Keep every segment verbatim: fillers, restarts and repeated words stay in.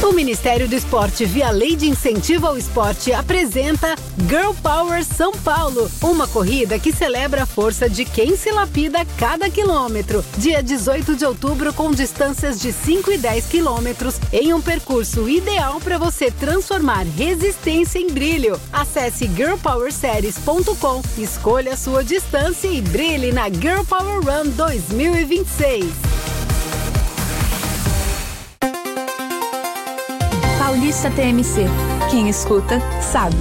O Ministério do Esporte, via Lei de Incentivo ao Esporte, apresenta Girl Power São Paulo, uma corrida que celebra a força de quem se lapida a cada quilômetro. Dia dezoito de outubro, com distâncias de cinco e dez quilômetros, em um percurso ideal para você transformar resistência em brilho. Acesse girl power series ponto com, escolha a sua distância e brilhe na Girl Power Run dois mil e vinte e seis. Paulista T M C. Quem escuta, sabe.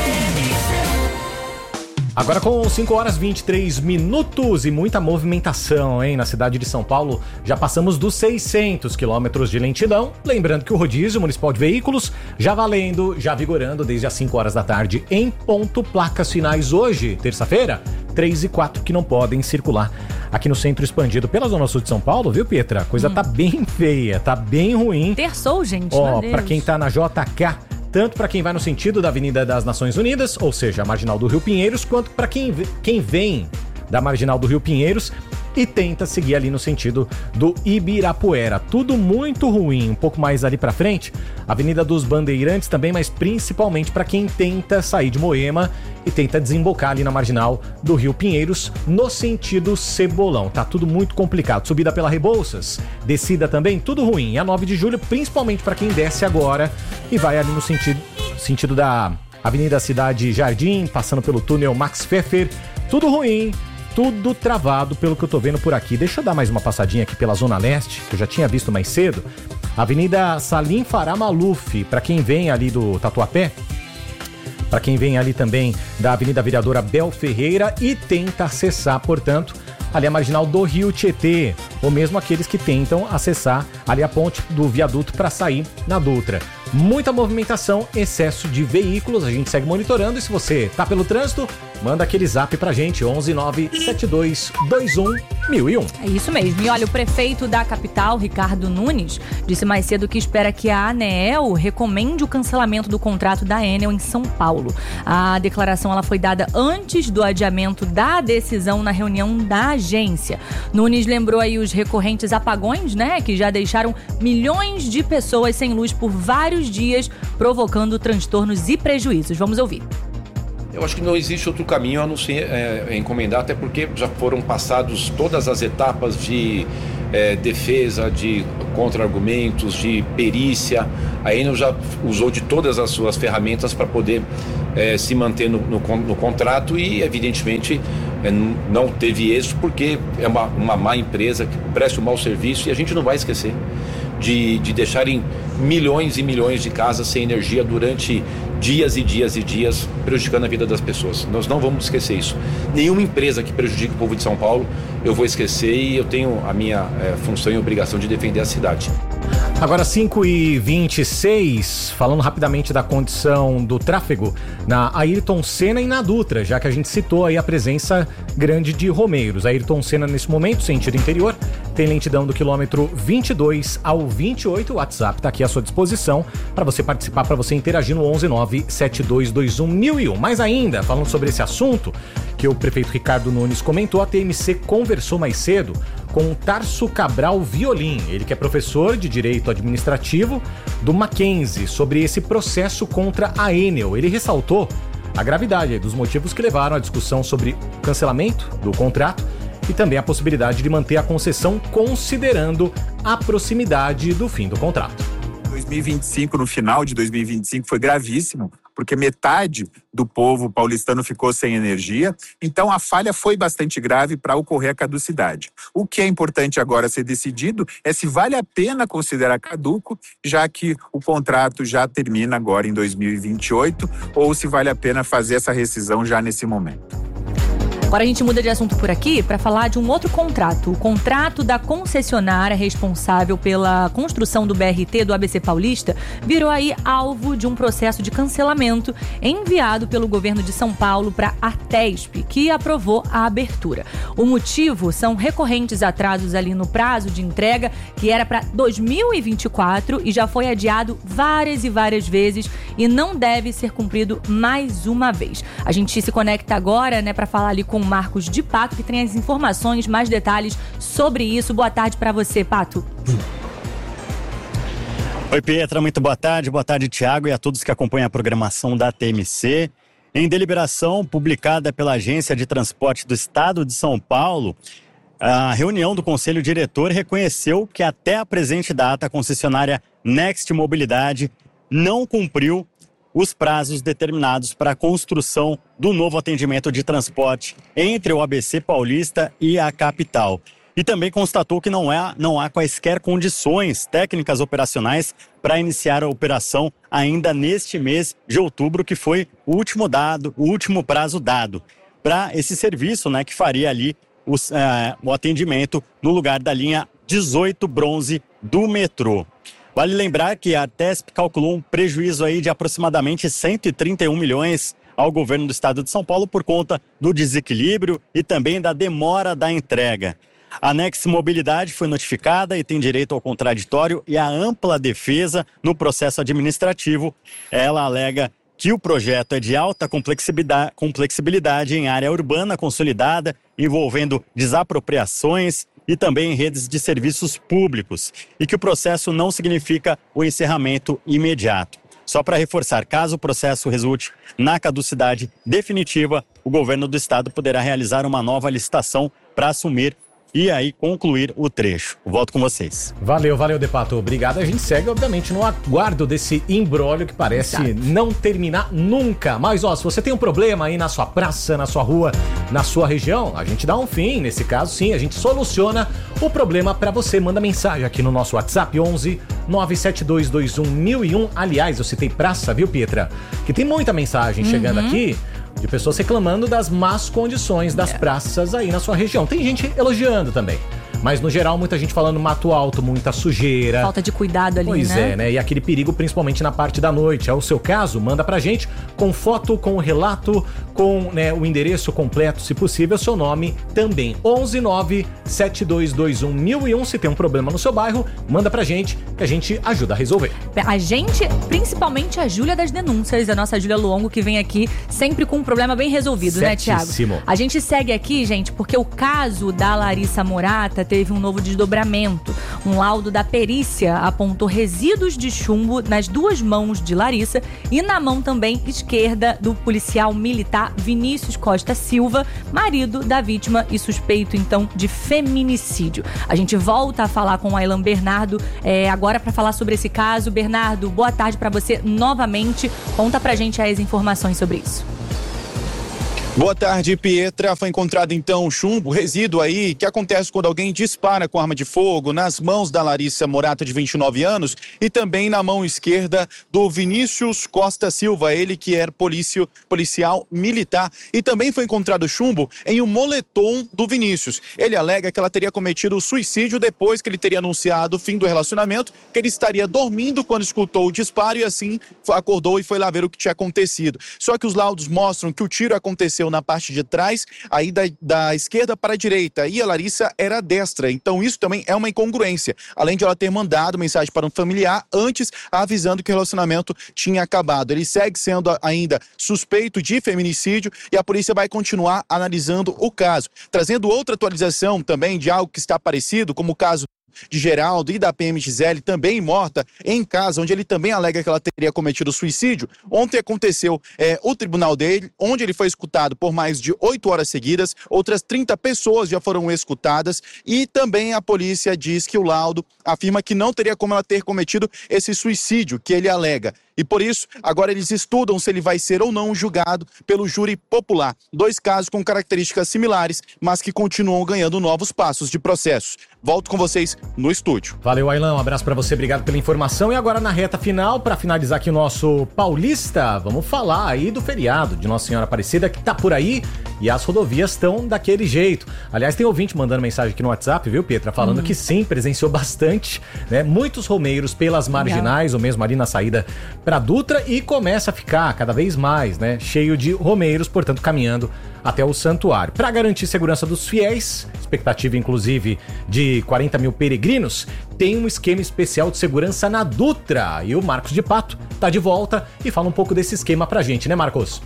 Agora com cinco horas e vinte e três minutos e muita movimentação, hein? Na cidade de São Paulo já passamos dos seiscentos quilômetros de lentidão. Lembrando que o rodízio municipal de veículos já valendo, já vigorando desde as cinco horas da tarde em ponto. Placas finais hoje, terça-feira, três e quatro, que não podem circular aqui no centro expandido pela Zona Sul de São Paulo, viu, Pietra? A coisa hum. tá bem feia, tá bem ruim. Terçou, gente. Ó, pra quem tá na J K, tanto para quem vai no sentido da Avenida das Nações Unidas, ou seja, a Marginal do Rio Pinheiros, quanto para quem, quem vem da Marginal do Rio Pinheiros e tenta seguir ali no sentido do Ibirapuera. Tudo muito ruim. Um pouco mais ali pra frente, Avenida dos Bandeirantes também, mas principalmente para quem tenta sair de Moema e tenta desembocar ali na Marginal do Rio Pinheiros no sentido Cebolão. Tá tudo muito complicado. Subida pela Rebouças, descida também, tudo ruim. E a nove de julho, principalmente para quem desce agora e vai ali no sentido, sentido da Avenida Cidade Jardim, passando pelo túnel Max Pfeffer, tudo ruim. Tudo travado pelo que eu tô vendo por aqui. Deixa eu dar mais uma passadinha aqui pela Zona Leste, que eu já tinha visto mais cedo. Avenida Salim Farah Maluf, para quem vem ali do Tatuapé, para quem vem ali também da Avenida Vereadora Bel Ferreira e tenta acessar, portanto, ali a Marginal do Rio Tietê, ou mesmo aqueles que tentam acessar ali a ponte do viaduto para sair na Dutra. Muita movimentação, excesso de veículos, a gente segue monitorando, e se você tá pelo trânsito, manda aquele zap pra gente, onze nove sete dois dois um mil e um. É isso mesmo. E olha, o prefeito da capital, Ricardo Nunes, disse mais cedo que espera que a ANEEL recomende o cancelamento do contrato da Enel em São Paulo. A declaração ela foi dada antes do adiamento da decisão na reunião da agência. Nunes lembrou aí os recorrentes apagões, né, que já deixaram milhões de pessoas sem luz por vários dias, provocando transtornos e prejuízos. Vamos ouvir. Eu acho que não existe outro caminho a não ser é, encomendar, até porque já foram passados todas as etapas de é, defesa, de contra-argumentos, de perícia. A Enel já usou de todas as suas ferramentas para poder é, se manter no, no, no contrato e, evidentemente, é, não teve êxito porque é uma, uma má empresa que presta um mau serviço, e a gente não vai esquecer de, de deixarem milhões e milhões de casas sem energia durante dias e dias e dias, prejudicando a vida das pessoas. Nós não vamos esquecer isso. Nenhuma empresa que prejudique o povo de São Paulo eu vou esquecer, e eu tenho a minha é, função e obrigação de defender a cidade. Agora cinco e vinte e seis, falando rapidamente da condição do tráfego na Ayrton Senna e na Dutra, já que a gente citou aí a presença grande de romeiros. Ayrton Senna nesse momento, sentido interior, tem lentidão do quilômetro vinte e dois ao vinte e oito. O WhatsApp está aqui à sua disposição para você participar, para você interagir no onze nove sete dois dois um mil e um. Mais ainda, falando sobre esse assunto que o prefeito Ricardo Nunes comentou, a T M C conversou mais cedo com o Tarso Cabral Violim, ele que é professor de Direito Administrativo do Mackenzie, sobre esse processo contra a Enel. Ele ressaltou a gravidade dos motivos que levaram à discussão sobre o cancelamento do contrato e também a possibilidade de manter a concessão, considerando a proximidade do fim do contrato. dois mil e vinte e cinco, no final de dois mil e vinte e cinco, foi gravíssimo, porque metade do povo paulistano ficou sem energia. Então, a falha foi bastante grave para ocorrer a caducidade. O que é importante agora ser decidido é se vale a pena considerar caduco, já que o contrato já termina agora em dois mil e vinte e oito, ou se vale a pena fazer essa rescisão já nesse momento. Agora a gente muda de assunto por aqui para falar de um outro contrato. O contrato da concessionária responsável pela construção do B R T do A B C Paulista virou aí alvo de um processo de cancelamento enviado pelo governo de São Paulo para a Artesp, que aprovou a abertura. O motivo são recorrentes atrasos ali no prazo de entrega, que era para dois mil e vinte e quatro e já foi adiado várias e várias vezes e não deve ser cumprido mais uma vez. A gente se conecta agora, né, para falar ali com o Marcos de Pato, que tem as informações, mais detalhes sobre isso. Boa tarde para você, Pato. Oi, Pietra, muito boa tarde. Boa tarde, Thiago, e a todos que acompanham a programação da T M C. Em deliberação publicada pela Agência de Transporte do Estado de São Paulo, a reunião do Conselho Diretor reconheceu que até a presente data a concessionária Next Mobilidade não cumpriu os prazos determinados para a construção do novo atendimento de transporte entre o A B C Paulista e a capital. E também constatou que não há, não há quaisquer condições técnicas operacionais para iniciar a operação ainda neste mês de outubro, que foi o último dado, o último prazo dado para esse serviço, né, que faria ali os, uh, o atendimento no lugar da linha dezoito Bronze do metrô. Vale lembrar que a Tesp calculou um prejuízo aí de aproximadamente cento e trinta e um milhões ao governo do estado de São Paulo por conta do desequilíbrio e também da demora da entrega. A Next Mobilidade foi notificada e tem direito ao contraditório e à ampla defesa no processo administrativo. Ela alega que o projeto é de alta complexibilidade, complexibilidade em área urbana consolidada, envolvendo desapropriações e também redes de serviços públicos, e que o processo não significa o encerramento imediato. Só para reforçar, caso o processo resulte na caducidade definitiva, o governo do estado poderá realizar uma nova licitação para assumir e aí concluir o trecho. Volto com vocês. Valeu, valeu, De Pato. Obrigado. A gente segue, obviamente, no aguardo desse imbróglio que parece Exato. não terminar nunca. Mas, ó, se você tem um problema aí na sua praça, na sua rua, na sua região, a gente dá um fim. Nesse caso, sim, a gente soluciona o problema pra você. Manda mensagem aqui no nosso WhatsApp, onze nove sete dois dois um mil e um. Aliás, eu citei praça, viu, Pietra? Que tem muita mensagem uhum. chegando aqui de pessoas reclamando das más condições das é. praças aí na sua região. Tem gente elogiando também. Mas, no geral, muita gente falando mato alto, muita sujeira. Falta de cuidado ali, pois né? Pois é, né? E aquele perigo, principalmente na parte da noite. É o seu caso? Manda pra gente com foto, com o relato, com né, o endereço completo, se possível, seu nome também. onze nove sete dois dois um mil e um. Se tem um problema no seu bairro, manda pra gente que a gente ajuda a resolver. A gente, principalmente a Júlia das Denúncias, a nossa Júlia Luongo, que vem aqui sempre com um problema bem resolvido, Certíssimo. né, Thiago? A gente segue aqui, gente, porque o caso da Larissa Morata teve um novo desdobramento. Um laudo da perícia apontou resíduos de chumbo nas duas mãos de Larissa e na mão também esquerda do policial militar Vinícius Costa Silva, marido da vítima e suspeito, então, de feminicídio. A gente volta a falar com o Aylan Bernardo é, agora para falar sobre esse caso. Bernardo, boa tarde para você novamente. Conta pra gente as informações sobre isso. Boa tarde, Pietra. Foi encontrado então chumbo, resíduo aí, que acontece quando alguém dispara com arma de fogo nas mãos da Larissa Morata, de vinte e nove anos, e também na mão esquerda do Vinícius Costa Silva, ele que era polício, policial militar. E também foi encontrado chumbo em um moletom do Vinícius. Ele alega que ela teria cometido suicídio depois que ele teria anunciado o fim do relacionamento, que ele estaria dormindo quando escutou o disparo e assim acordou e foi lá ver o que tinha acontecido. Só que os laudos mostram que o tiro aconteceu na parte de trás, aí da, da esquerda para a direita, e a Larissa era destra, então isso também é uma incongruência, além de ela ter mandado mensagem para um familiar antes, avisando que o relacionamento tinha acabado. Ele segue sendo ainda suspeito de feminicídio e a polícia vai continuar analisando o caso, trazendo outra atualização também de algo que está parecido, como o caso de Geraldo e da P M Gisele, também morta em casa, onde ele também alega que ela teria cometido suicídio. Ontem aconteceu é, o tribunal dele, onde ele foi escutado por mais de oito horas seguidas, outras trinta pessoas já foram escutadas e também a polícia diz que o laudo afirma que não teria como ela ter cometido esse suicídio que ele alega. E por isso, agora eles estudam se ele vai ser ou não julgado pelo júri popular. Dois casos com características similares, mas que continuam ganhando novos passos de processos. Volto com vocês no estúdio. Valeu, Aylan. Um abraço pra você. Obrigado pela informação. E agora na reta final, pra finalizar aqui o nosso Paulista, vamos falar aí do feriado de Nossa Senhora Aparecida, que tá por aí e as rodovias estão daquele jeito. Aliás, tem ouvinte mandando mensagem aqui no WhatsApp, viu, Pietra? Falando hum. que sim, presenciou bastante, né? Muitos romeiros pelas marginais, Legal. ou mesmo ali na saída para Dutra, e começa a ficar cada vez mais, né, cheio de romeiros, portanto, caminhando até o santuário. Para garantir segurança dos fiéis, expectativa inclusive de quarenta mil peregrinos, tem um esquema especial de segurança na Dutra. E o Marcos de Pato tá de volta e fala um pouco desse esquema pra gente, né, Marcos?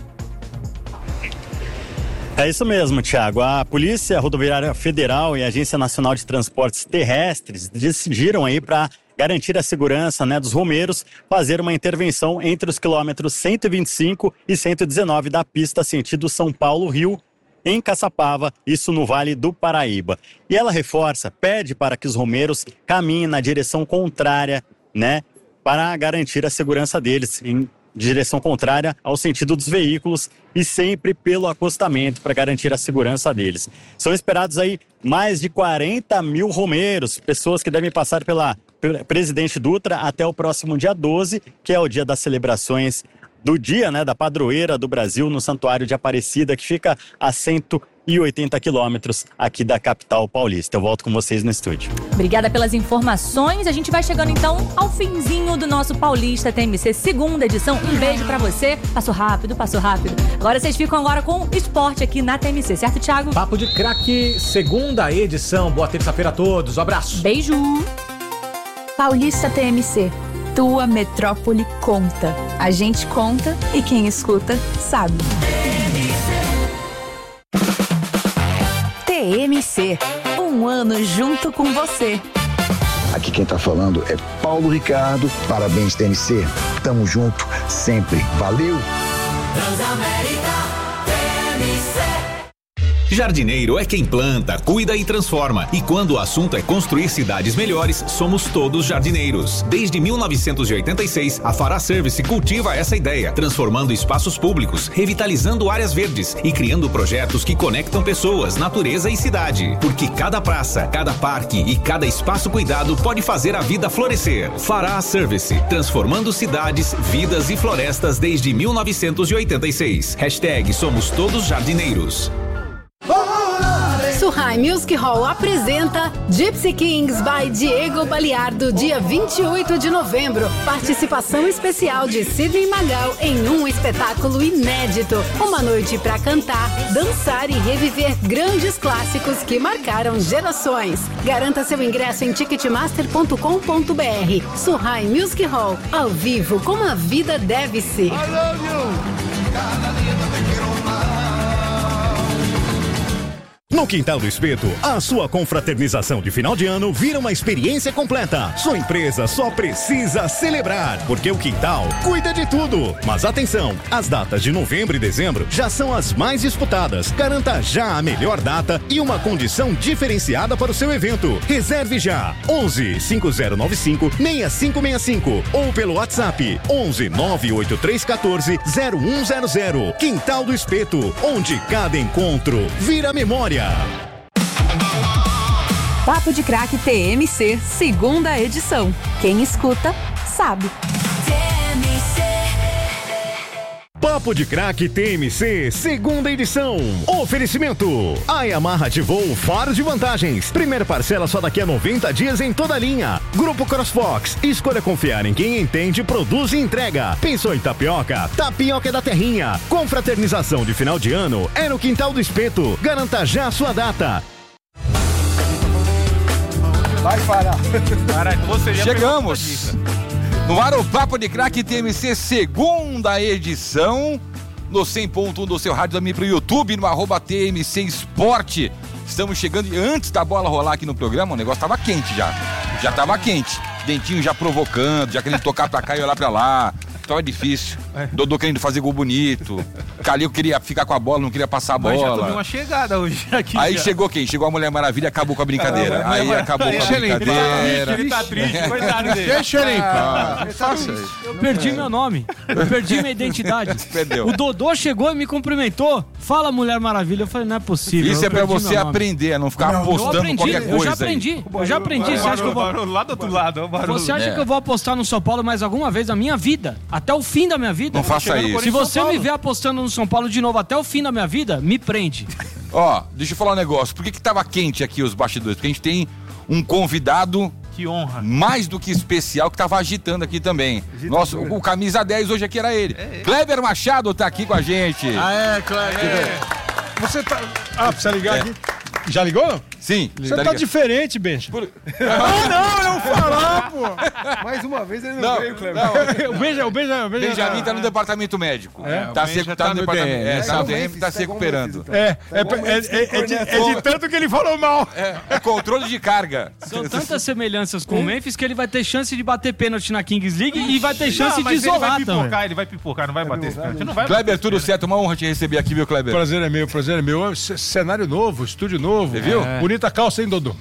É isso mesmo, Thiago. A Polícia Rodoviária Federal e a Agência Nacional de Transportes Terrestres decidiram aí para garantir a segurança, né, dos romeiros, fazer uma intervenção entre os quilômetros cento e vinte e cinco e cento e dezenove da pista sentido São Paulo-Rio, em Caçapava, isso no Vale do Paraíba. E ela reforça, pede para que os romeiros caminhem na direção contrária, né, para garantir a segurança deles, em direção contrária ao sentido dos veículos e sempre pelo acostamento para garantir a segurança deles. São esperados aí mais de quarenta mil romeiros, pessoas que devem passar pela Presidente Dutra até o próximo dia doze, que é o dia das celebrações do dia, né, da padroeira do Brasil no Santuário de Aparecida, que fica a cento e oitenta quilômetros aqui da capital paulista. Eu volto com vocês no estúdio. Obrigada pelas informações. A gente vai chegando então ao finzinho do nosso Paulista T M C, segunda edição. Um beijo pra você. Passou rápido, passou rápido. Agora vocês ficam agora com o esporte aqui na T M C, certo, Thiago? Papo de Craque, segunda edição. Boa terça-feira a todos. Um abraço. Beijo. Paulista T M C. Tua metrópole conta. A gente conta e quem escuta sabe. T M C. Um ano junto com você. Aqui quem tá falando é Paulo Ricardo. Parabéns, T M C. Tamo junto sempre. Valeu! Transamérica T M C. Jardineiro é quem planta, cuida e transforma. E quando o assunto é construir cidades melhores, somos todos jardineiros. Desde mil novecentos e oitenta e seis, a Fará Service cultiva essa ideia, transformando espaços públicos, revitalizando áreas verdes e criando projetos que conectam pessoas, natureza e cidade. Porque cada praça, cada parque e cada espaço cuidado pode fazer a vida florescer. Fará Service, transformando cidades, vidas e florestas desde mil novecentos e oitenta e seis. Hashtag Somos Todos Jardineiros. Surrai Music Hall apresenta Gypsy Kings by Diego Baliardo, dia vinte e oito de novembro. Participação especial de Sidney Magal em um espetáculo inédito. Uma noite para cantar, dançar e reviver grandes clássicos que marcaram gerações. Garanta seu ingresso em ticketmaster ponto com ponto b r. Surrai Music Hall, ao vivo como a vida deve ser. No Quintal do Espeto, a sua confraternização de final de ano vira uma experiência completa. Sua empresa só precisa celebrar, porque o Quintal cuida de tudo. Mas atenção, as datas de novembro e dezembro já são as mais disputadas. Garanta já a melhor data e uma condição diferenciada para o seu evento. Reserve já onze, cinco zero nove cinco, seis cinco seis cinco ou pelo WhatsApp onze, nove oito três um quatro, zero um zero zero. Quintal do Espeto, onde cada encontro vira memória. Papo de Craque T M C, segunda edição. Quem escuta, sabe. T M C. Papo de Craque T M C, segunda edição. Oferecimento. A Yamaha ativou o Faro de Vantagens. Primeira parcela só daqui a noventa dias em toda a linha. Grupo CrossFox. Escolha confiar em quem entende, produz e entrega. Pensou em tapioca? Tapioca da Terrinha. Confraternização de final de ano é no Quintal do Espeto. Garanta já a sua data. Vai, Fará. Chegamos. No ar, o Papo de Craque T M C, segunda edição, no cem ponto um do seu rádio, também pro YouTube, no arroba T M C Esporte. Estamos chegando, e antes da bola rolar aqui no programa, o negócio tava quente já. Já tava quente. Dentinho já provocando, já querendo tocar pra cá e olhar pra lá. Tava difícil. É. Dodô querendo fazer gol bonito. Calil queria ficar com a bola, não queria passar a bola. Mas já tomei uma chegada hoje aqui. Aí já. Chegou quem? Chegou a Mulher Maravilha e acabou com a brincadeira. Ah, aí acabou com a brincadeira. Ele tá triste, ele tá triste, coitado dele. Deixa ele em paz. Eu perdi meu nome. Eu perdi minha identidade. Perdeu. O Dodô chegou e me cumprimentou. Fala, Mulher Maravilha. Eu falei, não é possível. Isso é pra você aprender, a não ficar não, apostando aprendi, qualquer coisa. Eu já aprendi. Aí. Eu já aprendi. Você acha que eu vou... Lá do outro lado. Você acha é. que eu vou apostar no São Paulo mais alguma vez na minha vida? Até o fim da minha vida? Não faça isso. Se você me ver apostando no São Paulo de novo até o fim da minha vida, me prende. Ó, deixa eu falar um negócio. Por que que tava quente aqui os bastidores? Porque a gente tem um convidado... Que honra. Mais do que especial, que tava agitando aqui também. Agitando. Nosso, o camisa dez hoje aqui era ele. É, é. Kleber Machado tá aqui com a gente. Ah, é, Kleber. É. Você tá... Ah, precisa ligar é. aqui. Já ligou? Sim. Você tá diferente, Benja. Por... Ah, não, não falar, pô. Mais uma vez ele não, Não, veio, Cleber. não. O Benja, o Benja, o Benja Benjamin tá no departamento médico. É, tá o se, Benja tá tá no no departamento. D M. É, tá no Tá D M, igual tá se igual o recuperando. Memphis, então. É, Tá é, igual o é, Memphis, é, é, de, é de tanto que ele falou mal. É, é controle de carga. São tantas semelhanças com o Memphis que ele vai ter chance de bater pênalti na Kings League e vai ter chance Não, de mas ele vai isolar pipocar, também. ele vai pipocar, não vai bater esse pênalti. Não vai Kleber, tudo certo? Uma honra te receber aqui, viu, Kleber? Prazer é meu, prazer é meu. C- Cenário novo, estúdio novo. Você viu? É. Bonita calça, hein, Dodô?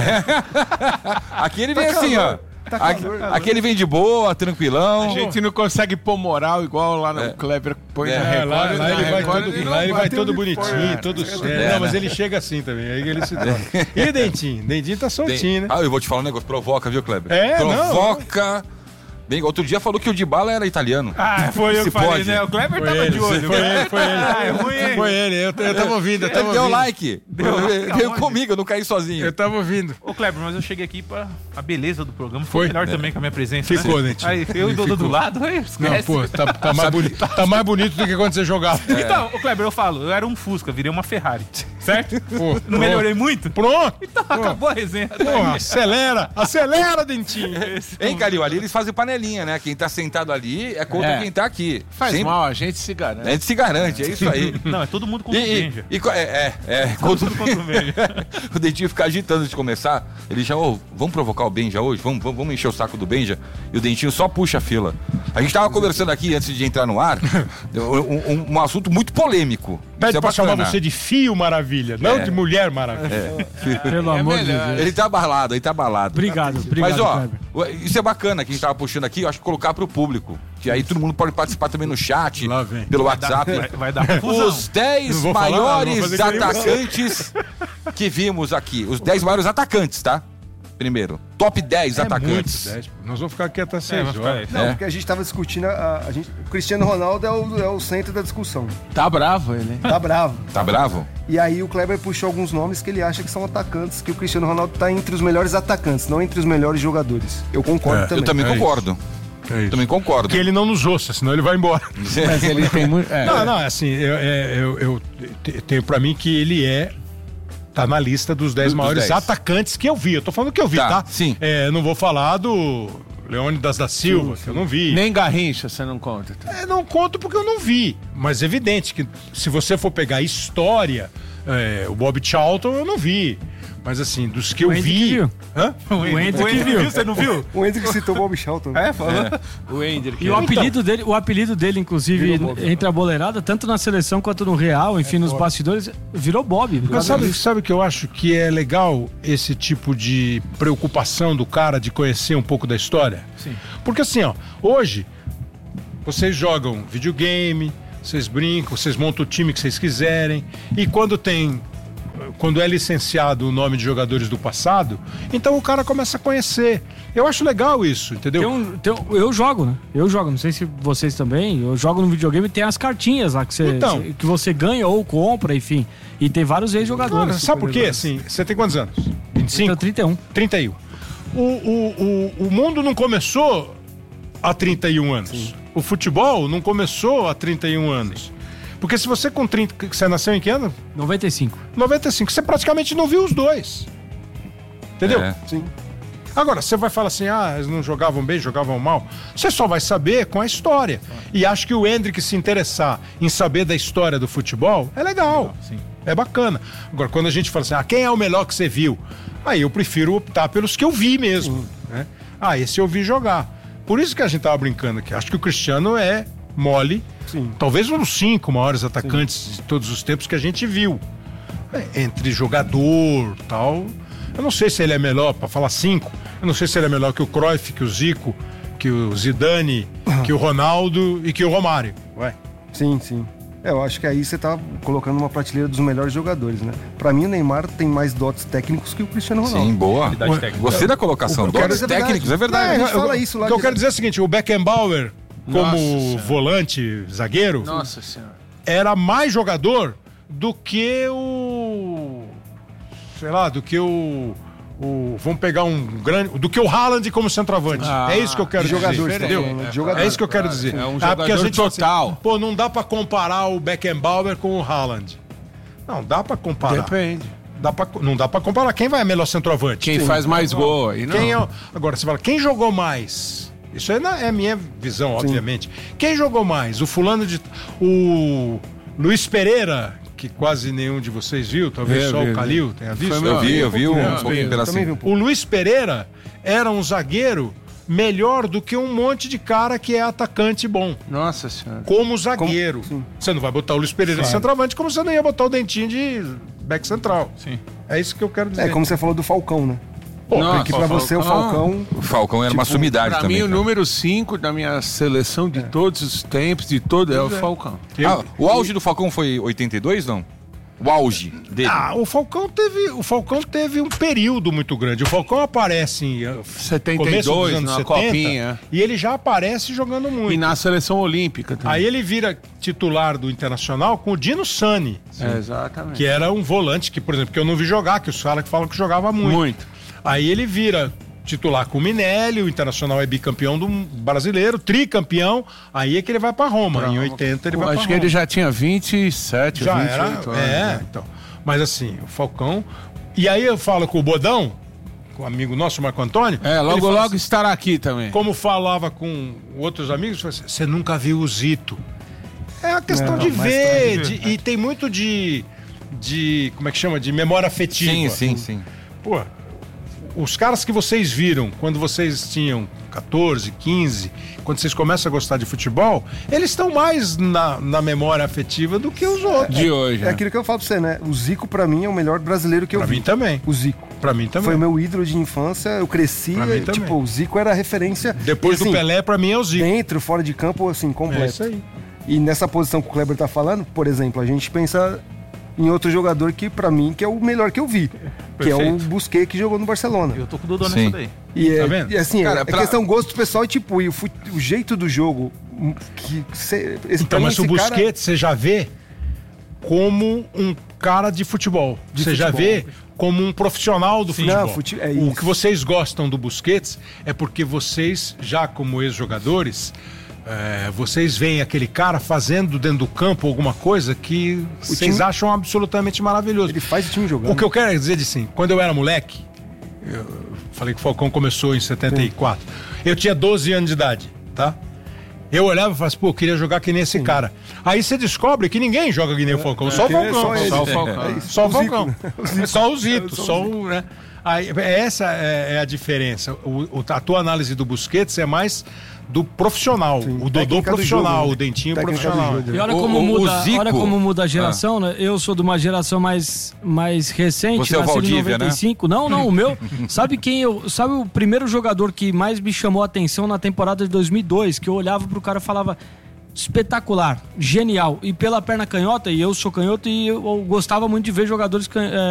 Aqui ele vem Tá assim, calor. ó. Tá Aqui, calor. aqui ele vem de boa, tranquilão. A gente não consegue pôr moral igual lá no Kleber põe É. na É, Record. lá, lá na ele vai Record, todo, ele lá ele vai bateu todo de bonitinho, fora. todo É, sério. né? Não, mas ele chega assim também, aí ele se troca. E Dentinho? Dentinho tá soltinho, né? Ah, eu vou te falar um negócio, provoca, viu, Kleber? É, Provoca. Bem, outro dia falou que o Dybala era italiano. Ah, foi eu Se que falei, pode. né? O Kleber Foi tava ele, de olho. foi ele, foi ele. Ah, é ruim, hein? Foi ele, eu, eu tava ouvindo, eu tava Ele deu ouvindo. like. Veio veio comigo, eu não caí sozinho. Eu tava ouvindo. Ô, Kleber, mas eu cheguei aqui pra a beleza do programa. Foi? Foi melhor É. também com a minha presença, Ficou, né? Dentinho. Aí, eu e o Dodô do Ficou. lado, aí Não, esquece. pô, tá, tá mais bonito, tá mais bonito do que quando você jogava. Então, ô, Kleber, eu falo, eu era um Fusca, virei uma Ferrari. Certo? Pô, Não pronto. melhorei muito? Pronto. Então, acabou a resenha. Pô, acelera, acelera, Dentinho. Hein, Calil? Ali eles fazem panelinha, né? Quem tá sentado ali é contra É. quem tá aqui. Faz Sempre- mal, a gente se garante. A gente se garante, é isso aí. Não, é todo mundo contra o E, Benja. e, e, co- é, é, é Todo mundo contra o Benja. o Dentinho fica agitando antes de começar. Ele já, ô, vamos provocar o Benja hoje? Vamos, vamos, vamos encher o saco do Benja? E o Dentinho só puxa a fila. A gente tava conversando aqui antes de entrar no ar, um, um- um assunto muito polêmico. Pede Isso é pra chamar bacana. você de Fio Maravilha, não É. de Mulher Maravilha. É. Pelo amor de Deus. Ele tá abalado, ele tá abalado. Obrigado, obrigado, Mas, ó, Kleber. o- isso é bacana que a gente tava puxando aqui, eu acho que colocar pro público. Que aí todo mundo pode participar também no chat, pelo Vai dar- WhatsApp. vai- vai dar confusão. Os dez Não vou falar, não, maiores não vou fazer carinho, não. atacantes que vimos aqui. Os dez maiores atacantes, tá? Primeiro. Top dez É atacantes. muito, dez, pô. Nós vamos ficar aqui até É, seis vai ficar aí. horas. Não, É. porque a gente tava discutindo, a, a gente, o Cristiano Ronaldo é o, é o centro da discussão. Tá bravo ele, hein? Tá bravo. Tá bravo? E aí o Kleber puxou alguns nomes que ele acha que são atacantes, que o Cristiano Ronaldo tá entre os melhores atacantes, não entre os melhores jogadores. Eu concordo É, também. Eu também É concordo. É isso. Também concordo. Que ele não nos ouça, senão ele vai embora. Mas ele tem muito. É. Não, não, assim, eu, é, eu, eu te- tenho pra mim que ele é. Tá na lista dos dez Dos maiores dez. atacantes que eu vi. Eu tô falando que eu vi, Tá, tá? sim. É, não vou falar do Leônidas da Silva, que eu não vi. Nem Garrincha você não conta. Tá? É, não conto porque eu não vi. Mas é evidente que se você for pegar a história, é, o Bob Charlton eu não vi. Mas assim, dos que eu O Hendrick vi. viu. Hã? O Hendrick viu. Você não viu? O Hendrick citou o Bob Charlton. É, falou. O Hendrick. E o apelido dele, o apelido dele, inclusive, Virou Bob. entre a boleirada, tanto na seleção quanto no Real, enfim, nos bastidores, virou Bob. Mas sabe, sabe que eu acho que é legal esse tipo de preocupação do cara de conhecer um pouco da história? Sim. Porque assim, ó, hoje vocês jogam videogame, vocês brincam, vocês montam o time que vocês quiserem, e quando tem. Quando é licenciado o nome de jogadores do passado, então o cara começa a conhecer. Eu acho legal isso, entendeu? Tem um- tem um- eu jogo, né? Eu jogo, não sei se vocês também. Eu jogo no videogame e tem as cartinhas lá que você, Então. que você ganha ou compra, enfim. E tem vários ex-jogadores. Cara, sabe por quê? Assim, você tem quantos anos? vinte e cinco? Então, trinta e um. trinta e um. O, o, o, o mundo não começou há trinta e um anos. O futebol não começou há trinta e um anos. Porque se você com trinta... Você nasceu em que ano? noventa e cinco. noventa e cinco. Você praticamente não viu os dois. Entendeu? É. Sim. Agora, você vai falar assim, ah, eles não jogavam bem, jogavam mal. Você só vai saber com a história. E acho que o Hendrick se interessar em saber da história do futebol é legal. Sim. É bacana. Agora, quando a gente fala assim, ah, quem é o melhor que você viu? Aí eu prefiro optar pelos que eu vi mesmo. Né? Ah, esse eu vi jogar. Por isso que a gente tava brincando aqui. Acho que o Cristiano é mole. Sim. Talvez um dos cinco maiores atacantes de todos os tempos que a gente viu. É, entre jogador e tal. Eu não sei se ele é melhor, para falar cinco. Eu não sei se ele é melhor que o Cruyff, que o Zico, que o Zidane, que o Ronaldo e que o Romário. Ué. Sim, sim. É, eu acho que aí você tá colocando uma prateleira dos melhores jogadores, né? Pra mim, o Neymar tem mais dotes técnicos que o Cristiano Ronaldo. Sim, boa. Qualidade técnica. Gostei da colocação. Eu quero Dotes dizer a técnicos, é verdade. verdade. a gente eu- fala isso lá O que eu direto. quero dizer é o seguinte, o Beckenbauer, como Nossa Senhora. volante, zagueiro, Nossa senhora. era mais jogador do que o... Sei lá, do que o... o vamos pegar um grande... Do que o Haaland como centroavante. Ah, é isso que eu quero de dizer. jogador, entendeu? tá falando, de jogador. É isso que eu quero dizer. É um Ah, porque a jogador gente fala assim, total. pô, não dá pra comparar o Beckenbauer com o Haaland. Não, dá pra comparar. Depende. Dá pra, não dá pra comparar. Quem vai melhor centroavante? Quem Sim. faz mais não. gol aí, não. Quem é, agora, você fala, quem jogou mais? Isso é, na, é a minha visão, Sim. obviamente. Quem jogou mais? O fulano de... O Luiz Pereira, que quase nenhum de vocês viu, talvez é, só vi, o Calil tenha visto. Eu vi, eu vi um, um pouquinho pedacinho. O Luiz Pereira era um zagueiro melhor do que um monte de cara que é atacante bom. Nossa senhora. Como zagueiro. Como? Você não vai botar o Luiz Pereira claro. de centroavante, como você não ia botar o Dentinho de back central. Sim. É isso que eu quero dizer. É como você falou do Falcão, né? Pô, Nossa, porque pra você o Falcão... O Falcão era tipo, uma sumidade pra também. Pra mim, cara. o número cinco da minha seleção de é. todos os tempos, de todo, é o Falcão. Eu, ah, o auge do Falcão foi oitenta e dois, não? O auge dele. Ah, o Falcão teve, o Falcão teve um período muito grande. O Falcão aparece em setenta e dois, anos na setenta, Copinha. E ele já aparece jogando muito. E na seleção olímpica também. Aí ele vira titular do Internacional com o Dino Sani. É, exatamente. Que era um volante que, por exemplo, que eu não vi jogar, que os caras que falam que jogava muito. Muito. Aí ele vira titular com o Minelli, o Internacional é bicampeão do brasileiro, tricampeão, aí é que ele vai pra Roma. Pra em oitenta ele vai pra Roma. Acho que ele já tinha vinte e sete, já vinte e era, oito anos. É, né? então. Mas assim, o Falcão... E aí eu falo com o Bodão, com o amigo nosso, Marco Antônio... É, logo logo assim, estará aqui também. Como falava com outros amigos, você nunca viu o Zito. É a questão não, de ver, de, de, e tem muito de... de como é que chama? De memória afetiva. Sim, sim, sim. Pô... Os caras que vocês viram quando vocês tinham catorze, quinze, quando vocês começam a gostar de futebol, eles estão mais na, na memória afetiva do que os outros. De hoje. É, é aquilo que eu falo pra você, né? O Zico, pra mim, é o melhor brasileiro que eu pra vi. Pra mim também. O Zico. Pra mim também. Foi meu ídolo de infância, eu cresci, tipo, o Zico era a referência. Depois assim, do Pelé, pra mim é o Zico. Dentro, fora de campo, assim, completo. É isso aí. E nessa posição que o Kleber tá falando, por exemplo, a gente pensa em outro jogador que, pra mim, que é o melhor que eu vi. Perfeito. Que é o Busquets, que jogou no Barcelona. Eu tô com o Dodô nessa daí. E, é, tá vendo? e assim, Cara, é, pra... é questão gosto pessoal e tipo, e o, fut... o jeito do jogo que cê, esse, então, mas o Busquets cara... você já vê como um cara de futebol. De você futebol. já vê como um profissional do futebol. Não, fute... é o que vocês gostam do Busquets é porque vocês, já como ex-jogadores, é, vocês veem aquele cara fazendo dentro do campo alguma coisa que vocês time... acham absolutamente maravilhoso. Ele faz o time jogando. O que eu quero dizer de assim, quando eu era moleque, eu falei que o Falcão começou em setenta e quatro, Sim. eu tinha doze anos de idade, tá? Eu olhava e falava assim, pô, eu queria jogar que nem esse Sim. cara. Aí você descobre que ninguém joga que nem o Falcão, é, só o Falcão. Só, só o Falcão. É, só o Falcão. É só o Zito, só o... Né? Aí, essa é, é a diferença. O, o, a tua análise do Busquets é mais do profissional. Sim. O Dodô profissional, jogo, o Dentinho profissional. E olha como, o, muda, o Zico, olha como muda a geração, ah. né? Eu sou de uma geração mais, mais recente, Você é o Valdívia, em noventa e cinco. Né? Não, não, o meu. Sabe quem eu. Sabe o primeiro jogador que mais me chamou a atenção na temporada de dois mil e dois? Que eu olhava pro cara e falava. Espetacular, genial. E pela perna canhota, e eu sou canhoto, e eu, eu gostava muito de ver jogadores can, é,